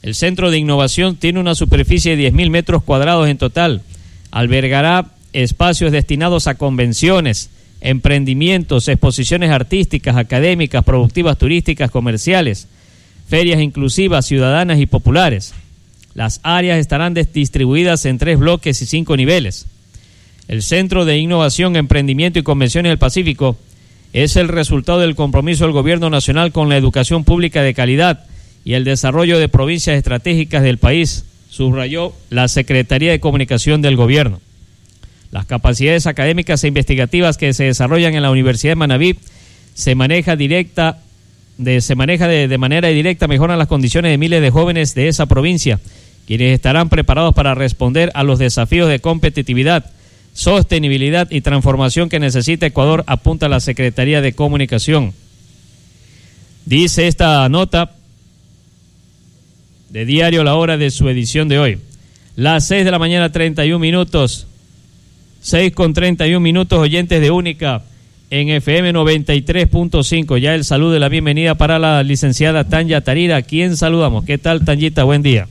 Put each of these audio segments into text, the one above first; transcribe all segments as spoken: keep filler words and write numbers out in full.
El Centro de Innovación tiene una superficie de diez mil metros cuadrados en total. Albergará espacios destinados a convenciones, emprendimientos, exposiciones artísticas, académicas, productivas, turísticas, comerciales, ferias inclusivas, ciudadanas y populares. Las áreas estarán distribuidas en tres bloques y cinco niveles. El Centro de Innovación, Emprendimiento y Convenciones del Pacífico es el resultado del compromiso del Gobierno Nacional con la educación pública de calidad y el desarrollo de provincias estratégicas del país, subrayó la Secretaría de Comunicación del Gobierno. Las capacidades académicas e investigativas que se desarrollan en la Universidad de Manabí se maneja directa de, se maneja de, de manera directa, mejoran las condiciones de miles de jóvenes de esa provincia, quienes estarán preparados para responder a los desafíos de competitividad, sostenibilidad y transformación que necesita Ecuador, apunta la Secretaría de Comunicación. Dice esta nota de Diario La Hora de su edición de hoy. Las seis de la mañana, treinta y un minutos. seis con treinta y un minutos, oyentes de Única en F M noventa y tres punto cinco. Ya el saludo y la bienvenida para la licenciada Tanya Tarira, a quien saludamos. ¿Qué tal, Tanyita? Buen día.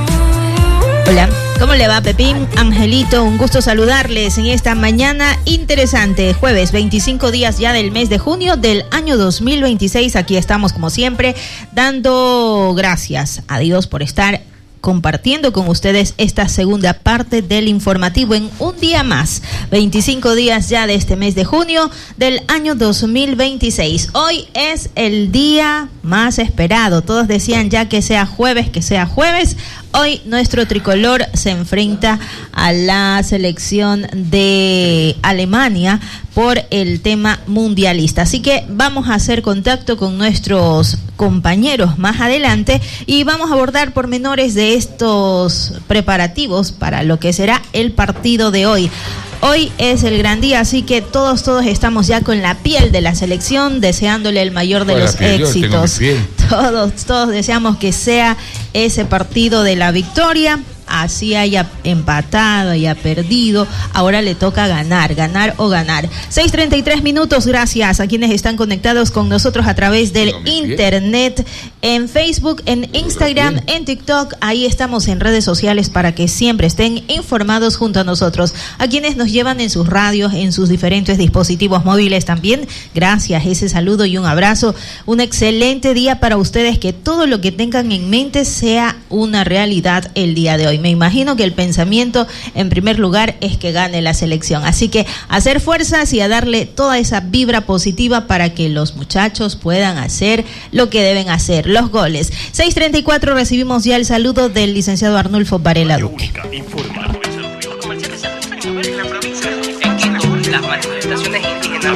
Hola, ¿cómo le va, Pepín? Angelito, un gusto saludarles en esta mañana interesante, jueves, veinticinco días ya del mes de junio del año dos mil veintiséis. Aquí estamos, como siempre, dando gracias a Dios por estar compartiendo con ustedes esta segunda parte del informativo en un día más, veinticinco días ya de este mes de junio del año dos mil veintiséis. Hoy es el día más esperado, todos decían ya que sea jueves, que sea jueves. Hoy nuestro tricolor se enfrenta a la selección de Alemania por el tema mundialista. Así que vamos a hacer contacto con nuestros compañeros más adelante y vamos a abordar pormenores de estos preparativos para lo que será el partido de hoy. Hoy es el gran día, así que todos, todos estamos ya con la piel de la selección, deseándole el mayor de los éxitos. Todos, todos deseamos que sea ese partido de la victoria. Así haya empatado, haya perdido, ahora le toca ganar, ganar o ganar. seis treinta y tres minutos, gracias a quienes están conectados con nosotros a través del internet, en Facebook, en Instagram, en TikTok. Ahí estamos en redes sociales para que siempre estén informados junto a nosotros. A quienes nos llevan en sus radios, en sus diferentes dispositivos móviles también, gracias, ese saludo y un abrazo. Un excelente día para ustedes, que todo lo que tengan en mente sea una realidad el día de hoy. Me imagino que el pensamiento en primer lugar es que gane la selección, así que a hacer fuerzas y a darle toda esa vibra positiva para que los muchachos puedan hacer lo que deben hacer, los goles. seis treinta y cuatro, recibimos ya el saludo del licenciado Arnulfo Varela Duque. Las manifestaciones indígenas